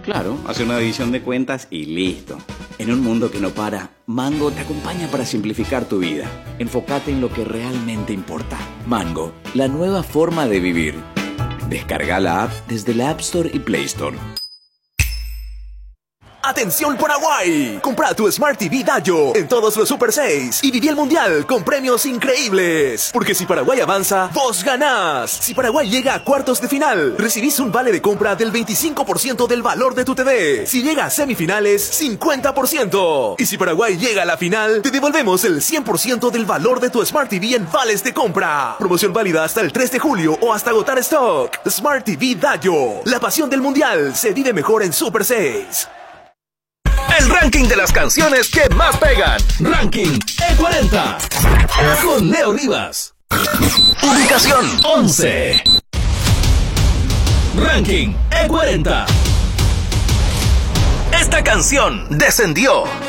Claro, hacer una división de cuentas y listo. En un mundo que no para, Mango te acompaña para simplificar tu vida. Enfócate en lo que realmente importa. Mango, la nueva forma de vivir. Descarga la app desde la App Store y Play Store. ¡Atención Paraguay! Compra tu Smart TV Dayo en todos los Super 6 y viví el Mundial con premios increíbles. Porque si Paraguay avanza, vos ganás. Si Paraguay llega a cuartos de final, recibís un vale de compra del 25% del valor de tu TV. Si llega a semifinales, 50%. Y si Paraguay llega a la final, te devolvemos el 100% del valor de tu Smart TV en vales de compra. Promoción válida hasta el 3 de julio o hasta agotar stock. Smart TV Dayo. La pasión del Mundial se vive mejor en Super 6. El ranking de las canciones que más pegan. Ranking E40. Con Leo Rivas. Ubicación 11. Ranking E40. Esta canción descendió